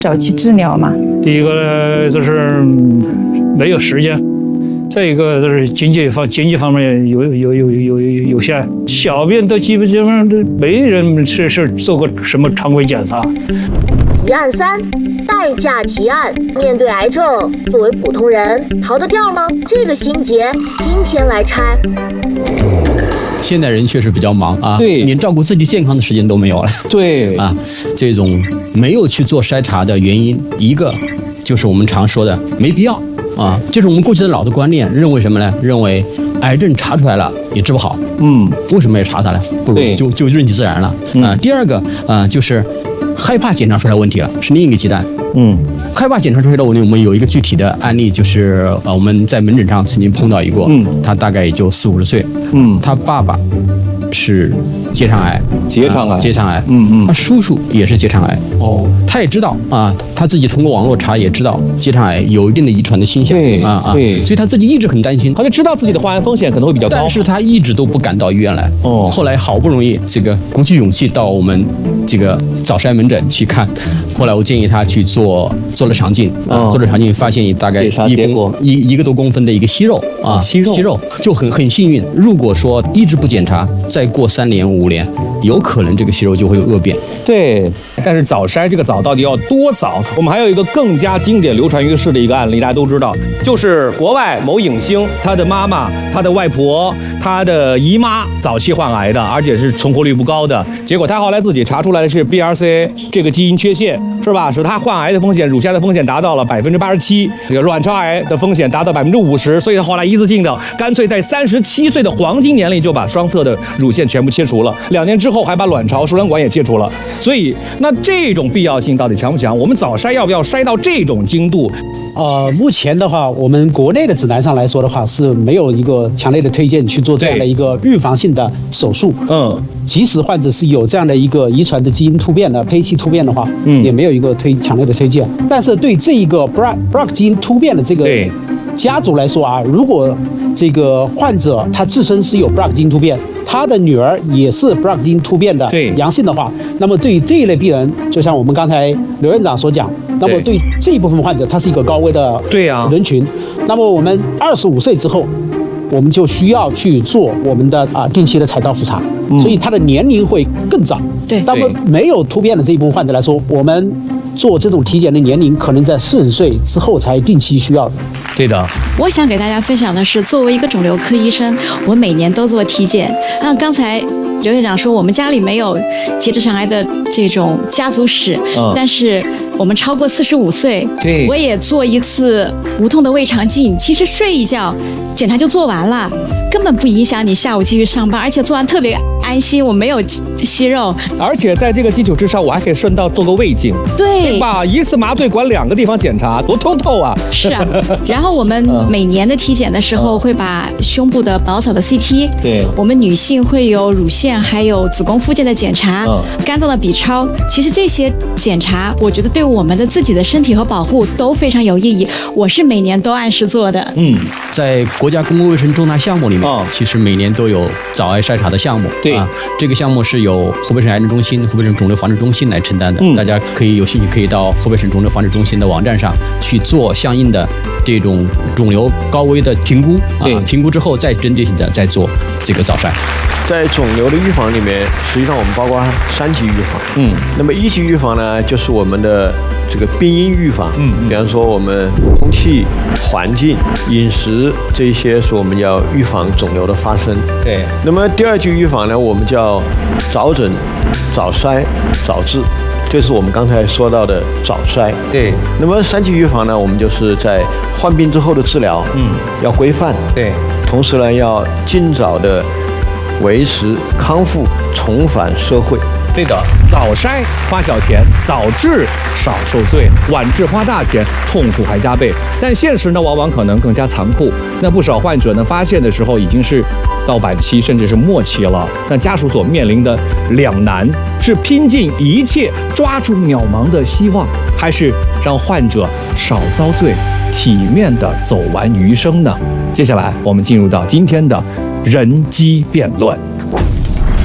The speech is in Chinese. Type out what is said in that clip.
早期治疗嘛？ 第一个呢，就是没有时间。再一个就是经济方面有限，小便都基本上都没人是做过什么常规检查。 提案3，代价提案。面对癌症，作为普通人逃得掉吗？这个心结今天来拆。 现代人确实比较忙啊， 对， 连照顾自己健康的时间都没有了。 对啊，这种没有去做筛查的原因，一个就是我们常说的没必要啊，这是我们过去的老的观念，认为什么呢？认为癌症查出来了也治不好，为什么要查它呢？不如就顺其自然了啊。第二个啊，就是害怕检查出来问题了，是另一个鸡蛋。害怕检查出来的问题，我们有一个具体的案例，就是我们在门诊上曾经碰到一个，他大概也就40-50岁，他爸爸是结肠癌，他叔叔也是结肠癌，他也知道啊，他自己通过网络查也知道结肠癌有一定的遗传的倾向，对，所以他自己一直很担心， 他就知道自己的患癌风险可能会比较高， 但是他一直都不敢到医院来。后来好不容易这个鼓起勇气到我们这个早筛门诊去看，后来我建议他去做了肠镜，做了肠镜发现大概一个多公分的一个息肉啊，息肉就很幸运。如果说一直不检查，再过3年5年，有可能这个息肉就会有恶变。 对，但是早筛这个早到底要多早？我们还有一个更加经典流传于世的一个案例，大家都知道，就是国外某影星，他的妈妈、他的外婆、他的姨妈早期患癌的，而且是存活率不高的。结果他后来自己查出来的是 BRCA 这个基因缺陷，是吧？使他患癌的风险、乳腺的风险达到了87%，这个卵巢癌的风险达到50%，所以他后来一次性的干脆在37岁的黄金年龄就把双侧的乳腺全部切除了，2年之后还把卵巢、输卵管也切除了。所以那这种必要性到底强不强？我们早筛要不要筛到这种精度？ 目前的话，我们国内的指南上来说的话，是没有一个强烈的推荐去做这样的一个预防性的手术。即使患者是有这样的一个遗传的基因突变的胚期突变的话，也没有一个强烈的推荐。但是对这一个 BRCA 基因突变的这个家族来说啊，如果这个患者他自身是有 BRCA 基因突变，他的女儿也是 BRCA 基因突变的阳性的话，那么对于这一类病人，就像我们刚才刘院长所讲，那么对这一部分患者，他是一个高危的人群。那么我们25岁之后，我们就需要去做我们的定期的彩照复查，所以他的年龄会更早。那么没有突变的这一部分患者来说，我们做这种体检的年龄可能在40岁之后才定期需要的。 对的。 我想给大家分享的是，作为一个肿瘤科医生，我每年都做体检。那刚才刘院长说我们家里没有结直肠癌的这种家族史，但是我们超过45岁，我也做一次无痛的胃肠镜，其实睡一觉检查就做完了，根本不影响你下午继续上班，而且做完特别安心，我没有息肉， 而且在这个基础之上，我还可以顺道做个胃镜，对吧？一次麻醉管2个地方检查，多通透啊！ 是啊，然后我们每年的体检的时候会把胸部的保草的 CT，我们女性会有乳腺还有子宫附件的检查，肝脏的 B 超，其实这些检查，我觉得对我们的自己的身体和保护都非常有意义。我是每年都按时做的。 在国家公共卫生重大项目里面，其实每年都有早癌筛查的项目。这个项目是由湖北省癌症中心、湖北省肿瘤防治中心来承担的。大家可以有兴趣可以到湖北省肿瘤防治中心的网站上去做相应的这种肿瘤高危的评估，评估之后再针对性的再做这个早筛。 在肿瘤的预防里面，实际上我们包括3级预防。那么1级预防呢，就是我们的这个病因预防。比方说我们空气、环境、饮食这一些是我们要预防肿瘤的发生。那么第2级预防呢，我们叫早诊、早筛、早治。这是我们刚才说到的早筛。那么3级预防呢，我们就是在患病之后的治疗，要规范。同时呢，要尽早的维持康复，重返社会。 对的，早筛花小钱，早治少受罪，晚治花大钱，痛苦还加倍。但现实呢，往往可能更加残酷。那不少患者呢，发现的时候已经是到晚期，甚至是末期了。那家属所面临的两难是拼尽一切抓住渺茫的希望，还是让患者少遭罪，体面地走完余生呢？接下来我们进入到今天的人机辩论。